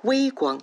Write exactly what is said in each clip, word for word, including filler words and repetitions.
微光。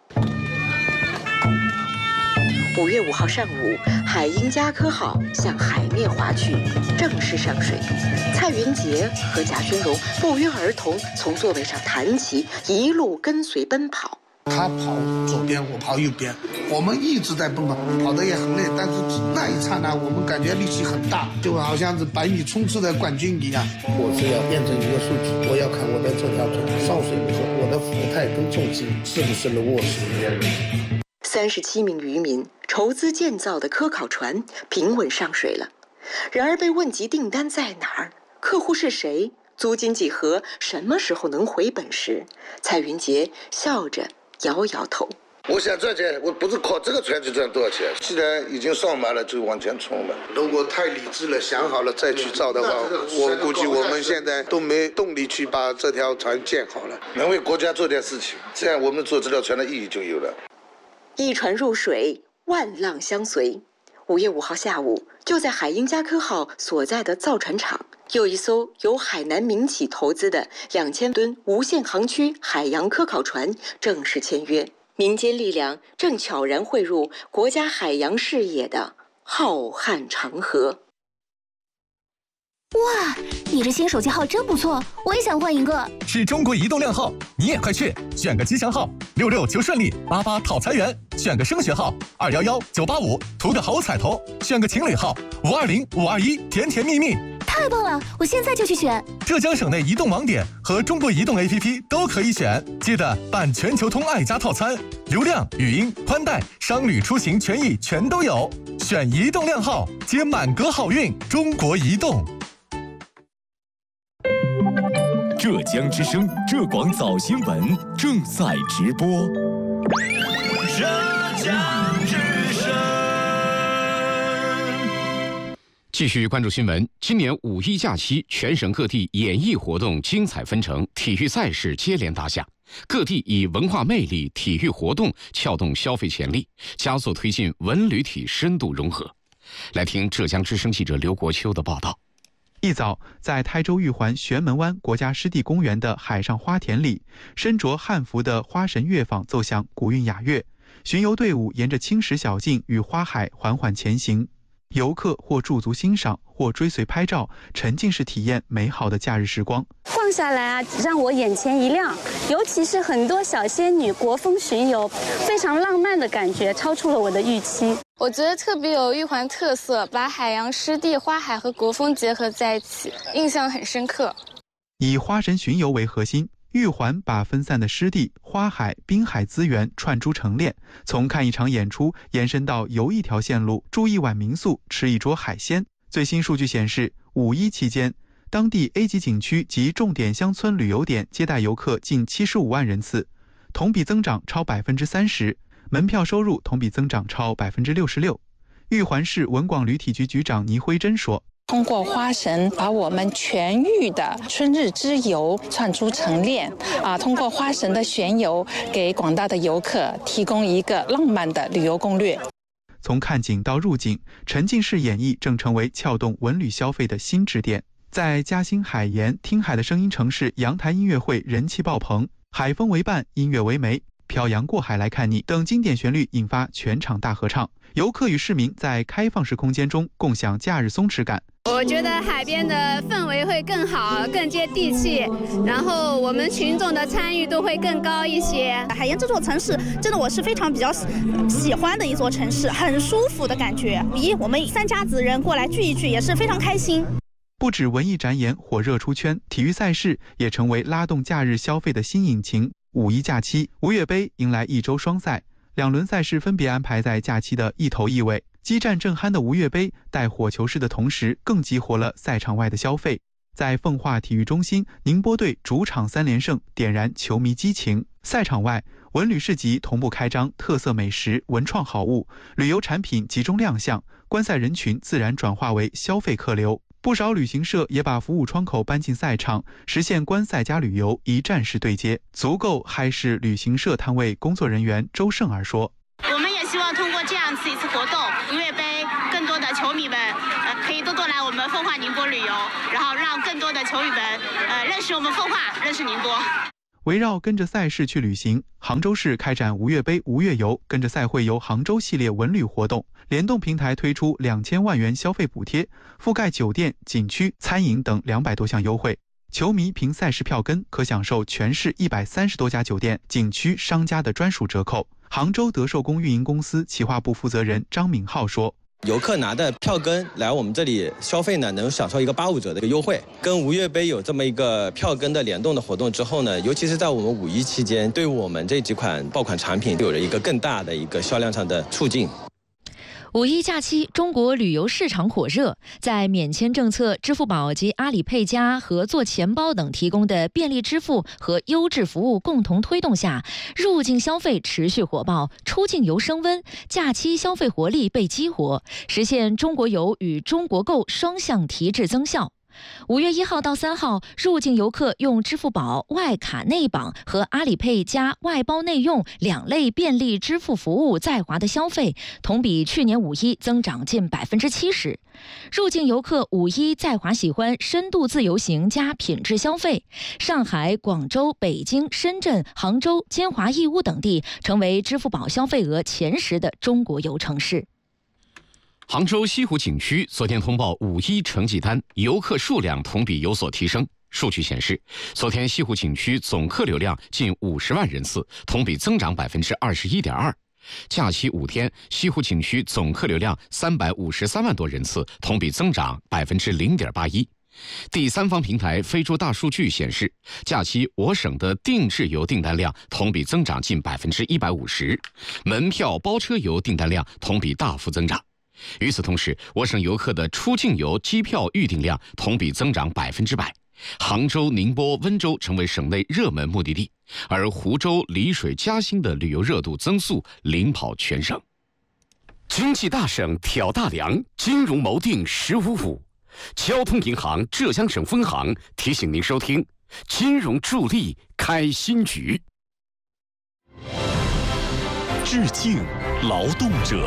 五月五号上午，海鹰加科号向海面划去，正式上水。蔡云杰和贾轩荣不约而同从座位上弹起，一路跟随奔跑。 他跑左边，我跑右边，我们一直在奔跑，跑得也很累，但是那一刹那，我们感觉力气很大，就好像是百米冲刺的冠军一样。我是要变成一个数据，我要看我的这条船上水以后，我的浮态跟重心是不是能握实。 三十七名渔民筹资建造的科考船平稳上水了。然而被问及订单在哪儿，客户是谁，租金几何，什么时候能回本时，蔡云杰笑着摇摇头。 我想赚钱，我不是靠这个船就赚多少钱，既然已经上马了，就往前冲了。 如果太理智了，想好了再去造的话，我估计我们现在都没动力去把这条船建好了。 能为国家做点事情，这样我们做这条船的意义就有了。 一船入水，万浪相随。五月五号下午，就在海鹰加科号所在的造船厂，有一艘由海南民企投资的两千吨无限航区海洋科考船正式签约。民间力量正悄然汇入国家海洋事业的浩瀚长河。 哇，你这新手机号真不错，我也想换一个。 是中国移动靓号，你也快去选个吉祥号，六六求顺利，八八讨财源；选个升学号，二幺幺九八五，图个好彩头；选个情侣号，五二零五二一，甜甜蜜蜜。 太棒了，我现在就去选。 浙江省内移动网点和中国移动 A P P 都可以选，记得办全球通爱家套餐，流量、语音、宽带、商旅出行权益全都有。选移动靓号，接满格好运。中国移动。 浙江之声浙广早新闻正在直播。 浙江之声。 继续关注新闻。今年五一假期，全省各地演艺活动精彩纷呈，体育赛事接连打响，各地以文化魅力、体育活动撬动消费潜力，加速推进文旅体深度融合。来听浙江之声记者刘国秋的报道。 一早，在台州玉环玄门湾国家湿地公园的海上花田里，身着汉服的花神乐坊奏响古韵雅乐，巡游队伍沿着青石小径与花海缓缓前行。游客或驻足欣赏，或追随拍照，沉浸式体验美好的假日时光。 逛下来啊，让我眼前一亮，尤其是很多小仙女国风巡游，非常浪漫的感觉，超出了我的预期。 我觉得特别有玉环特色，把海洋、湿地、花海和国风结合在一起，印象很深刻。 以花神巡游为核心，玉环把分散的湿地、花海、滨海资源串珠成链，从看一场演出延伸到游一条线路，住一晚民宿，吃一桌海鲜。最新数据显示，五一期间，当地 A 级景区及重点乡村旅游点接待游客近七十五万人次，同比增长超百分之三十，门票收入同比增长超百分之六十六。玉环市文广旅体局局长倪辉珍说。 通过花神把我们全域的春日之游串珠成链啊，通过花神的旋游，给广大的游客提供一个浪漫的旅游攻略。 从看景到入景，沉浸式演绎正成为撬动文旅消费的新支点。在嘉兴海盐听海的声音城市阳台音乐会人气爆棚，海风为伴，音乐为媒，漂洋过海来看你等经典旋律引发全场大合唱。游客与市民在开放式空间中共享假日松弛感。 我觉得海边的氛围会更好，更接地气，然后我们群众的参与度会更高一些。 海盐这座城市真的我是非常比较喜欢的一座城市，很舒服的感觉。咦，我们三家子人过来聚一聚也是非常开心。 不止文艺展演火热出圈，体育赛事也成为拉动假日消费的新引擎。五一假期，吴越杯迎来一周双赛，两轮赛事分别安排在假期的一头一尾。激战正酣的吴越杯带火球式的同时，更激活了赛场外的消费。在奉化体育中心，宁波队主场三连胜，点燃球迷激情。赛场外，文旅市集同步开张，特色美食、文创好物、旅游产品集中亮相，观赛人群自然转化为消费客流。不少旅行社也把服务窗口搬进赛场，实现观赛加旅游一站式对接，足够嗨市旅行社摊位工作人员周胜儿说。 我们也希望通过这样子一次活动，吴越杯更多的球迷们呃可以多多来我们奉化宁波旅游，然后让更多的球迷们呃认识我们奉化，认识宁波。 围绕跟着赛事去旅行，杭州市开展吴越杯吴越游跟着赛会游杭州系列文旅活动，联动平台推出两千万元消费补贴，覆盖酒店、景区、餐饮等两百多项优惠。球迷凭赛事票根可享受全市一百三十多家酒店、景区商家的专属折扣。杭州德寿宫运营公司企划部负责人张敏浩说， 游客拿的票根来我们这里消费呢，能享受一个八五折的一个优惠。跟吴越杯有这么一个票根的联动的活动之后呢，尤其是在我们五一期间，对我们这几款爆款产品有了一个更大的一个销量上的促进。 五一假期，中国旅游市场火热。在免签政策、支付宝及阿里配加合作钱包等提供的便利支付和优质服务共同推动下，入境消费持续火爆，出境游升温，假期消费活力被激活，实现中国游与中国购双向提质增效。五月一号到三号，入境游客用支付宝外卡内绑和阿里配加外包内用两类便利支付服务在华的消费，同比去年五一增长近百分之七十。入境游客五一在华喜欢深度自由行加品质消费，上海、广州、北京、深圳、杭州、金华、义乌等地成为支付宝消费额前十的中国游城市。 杭州西湖景区昨天通报五一成绩单，游客数量同比有所提升。数据显示，昨天西湖景区总客流量近五十万人次，同比增长百分之二十一点二。假期五天，西湖景区总客流量三百五十三万多人次，同比增长百分之零点八一。第三方平台飞猪大数据显示，假期我省的定制游订单量同比增长近百分之一百五十，门票包车游订单量同比大幅增长。与此同时，我省游客的出境游机票预订量同比增长百分之百，杭州、宁波、温州成为省内热门目的地，而湖州、丽水、嘉兴的旅游热度增速领跑全省。经济大省挑大梁，金融锚定十五五。交通银行浙江省分行提醒您收听金融助力开新局。 致敬劳动者。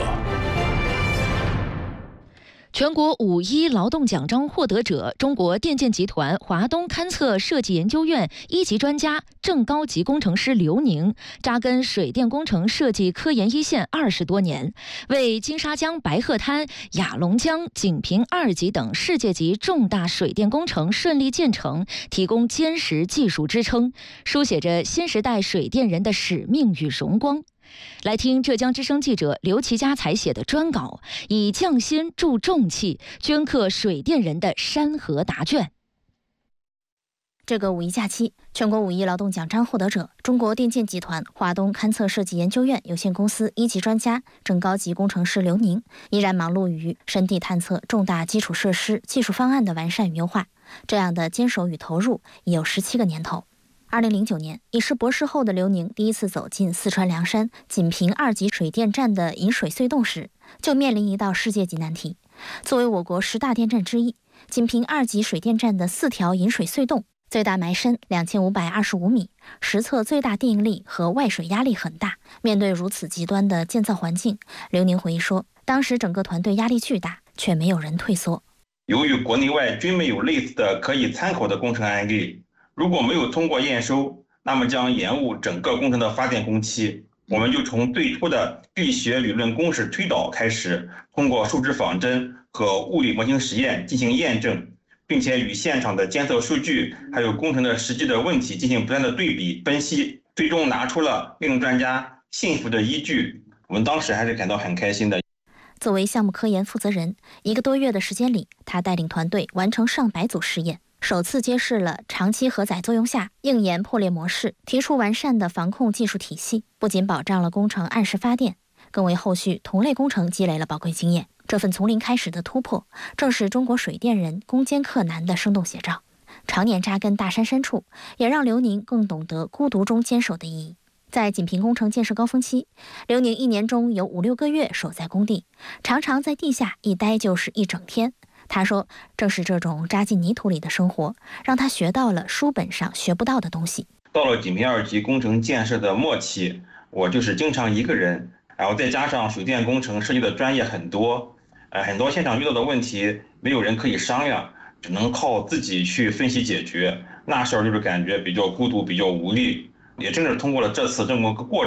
全国五一劳动奖章获得者，中国电建集团华东勘测设计研究院一级专家、正高级工程师刘宁，扎根水电工程设计科研一线二十多年，为金沙江白鹤滩、雅龙江、锦屏二级等世界级重大水电工程顺利建成提供坚实技术支撑，书写着新时代水电人的使命与荣光。来听浙江之声记者刘其佳采写的专稿，以匠心铸重器，镌刻水电人的山河答卷。 这个五一假期，全国五一劳动奖章获得者，中国电建集团华东勘测设计研究院有限公司一级专家、正高级工程师刘宁，依然忙碌于深地探测重大基础设施技术方案的完善与优化。这样的坚守与投入已有十七个年头。二零零九年，已是博士后的刘宁第一次走进四川凉山锦屏二级水电站的引水隧洞时，就面临一道世界级难题。作为我国十大电站之一，锦屏二级水电站的四条引水隧洞，最大埋深两千五百二十五米，实测最大电应力和外水压力很大。面对如此极端的建造环境，刘宁回忆说，当时整个团队压力巨大，却没有人退缩。 由于国内外均没有类似的可以参考的工程案例，如果没有通过验收，那么将延误整个工程的发电工期。我们就从最初的力学理论公式推导开始，通过数值仿真和物理模型实验进行验证，并且与现场的监测数据还有工程的实际的问题进行不断的对比分析，最终拿出了令专家信服的依据。我们当时还是感到很开心的。 作为项目科研负责人，一个多月的时间里，他带领团队完成上百组试验，首次揭示了长期荷载作用下硬盐破裂模式，提出完善的防控技术体系，不仅保障了工程按时发电，更为后续同类工程积累了宝贵经验。这份从零开始的突破，正是中国水电人攻坚克难的生动写照。常年扎根大山深处，也让刘宁更懂得孤独中坚守的意义。在锦屏工程建设高峰期，刘宁一年中有五六个月守在工地，常常在地下一待就是一整天。他说，正是这种扎进泥土里的生活，让他学到了书本上学不到的东西。 到了锦屏二级工程建设的末期，我就是经常一个人，然后再加上水电工程涉及的专业很多，呃，很多现场遇到的问题没有人可以商量，只能靠自己去分析解决。那时候就是感觉比较孤独，比较无力。 也正是通过了这次这么个过